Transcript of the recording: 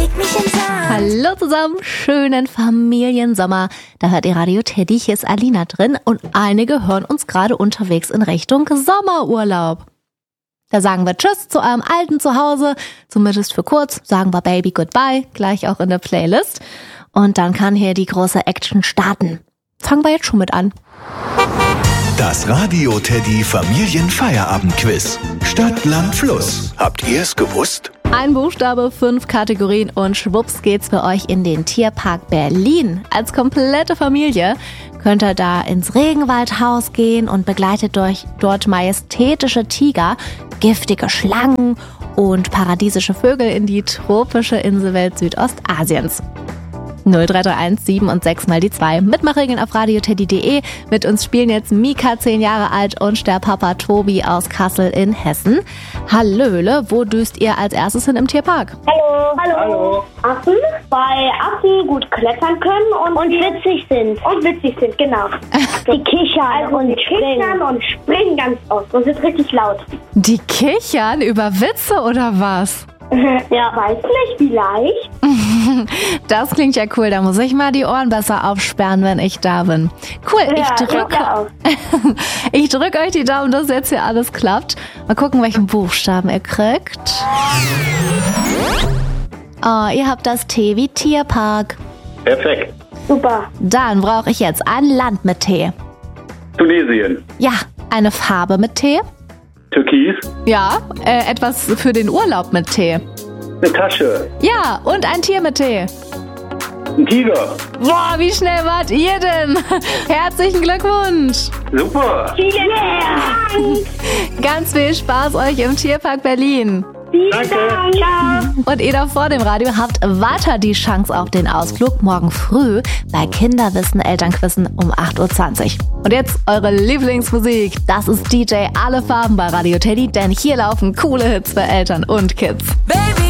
leg mich ins Sand. Hallo zusammen, schönen Familiensommer. Da hört ihr Radio Teddy, hier ist Alina drin und einige hören uns gerade unterwegs in Richtung Sommerurlaub. Da sagen wir Tschüss zu eurem alten Zuhause, zumindest für kurz, sagen wir Baby Goodbye, gleich auch in der Playlist. Und dann kann hier die große Action starten. Fangen wir jetzt schon mit an. Das Radio Teddy Familienfeierabendquiz. Stadt, Land, Fluss. Habt ihr es gewusst? Ein Buchstabe, 5 Kategorien und schwupps geht's für euch in den Tierpark Berlin. Als komplette Familie könnt ihr da ins Regenwaldhaus gehen und begleitet durch dort majestätische Tiger, giftige Schlangen und paradiesische Vögel in die tropische Inselwelt Südostasiens. 0331 7 und 6 mal die 2. Mitmachregeln auf radioteddy.de. Mit uns spielen jetzt Mika, 10 Jahre alt, und der Papa Tobi aus Kassel in Hessen. Hallöle, wo düst ihr als erstes hin im Tierpark? Hallo. Affen, weil Affen gut klettern können und witzig sind. Und witzig sind, genau. Die kichern und springen ganz oft und sind richtig laut. Die kichern über Witze oder was? Ja, weiß nicht, vielleicht. Das klingt ja cool, da muss ich mal die Ohren besser aufsperren, wenn ich da bin. Cool, ich drück euch die Daumen, dass jetzt hier alles klappt. Mal gucken, welchen Buchstaben ihr kriegt. Oh, ihr habt das T wie Tierpark. Perfekt. Super. Dann brauche ich jetzt ein Land mit T. Tunesien. Ja, eine Farbe mit T. Türkis. Ja, etwas für den Urlaub mit T. Eine Tasche. Ja, und ein Tier mit T. Ein Tiger. Boah, wie schnell wart ihr denn? Herzlichen Glückwunsch. Super. Vielen Dank. Ganz viel Spaß euch im Tierpark Berlin. Danke. Und ihr da vor dem Radio habt weiter die Chance auf den Ausflug morgen früh bei Kinderwissen Elternquissen um 8.20 Uhr. Und jetzt eure Lieblingsmusik. Das ist DJ Alle Farben bei Radio Teddy, denn hier laufen coole Hits für Eltern und Kids. Baby.